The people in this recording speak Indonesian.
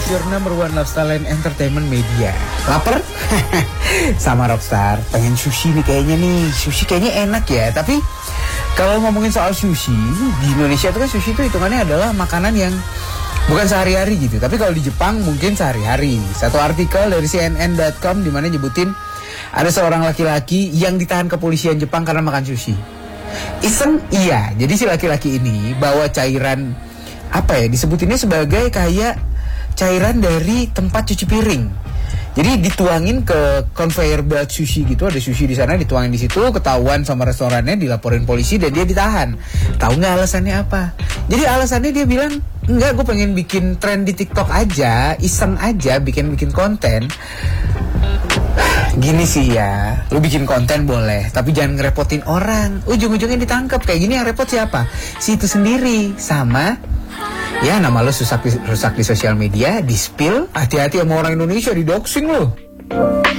your number one lifestyle and entertainment media. Laper? Sama Rockstar, pengen sushi nih kayaknya nih. Sushi kayaknya enak ya, tapi kalau ngomongin soal sushi, di Indonesia tuh kan sushi itu hitungannya adalah makanan yang bukan sehari-hari gitu. Tapi kalau di Jepang mungkin sehari-hari. Satu artikel dari CNN.com di mana nyebutin ada seorang laki-laki yang ditahan kepolisian Jepang karena makan sushi. Iseng iya. Jadi si laki-laki ini bawa cairan, apa ya, disebutinnya sebagai kayak cairan dari tempat cuci piring. Jadi dituangin ke conveyor belt sushi gitu, ada sushi di sana, dituangin di situ, ketahuan sama restorannya, dilaporin polisi dan dia ditahan. Tahu nggak alasannya apa? Jadi alasannya dia bilang, enggak, gue pengen bikin tren di TikTok aja, iseng aja, bikin konten. Gini sih ya, lu bikin konten boleh, tapi jangan ngerepotin orang. Ujung-ujungnya ditangkap. Kayak gini yang repot siapa? Si itu sendiri. Sama ya, nama lu rusak di sosial media, di spill. Hati-hati sama orang Indonesia, di doxing lu.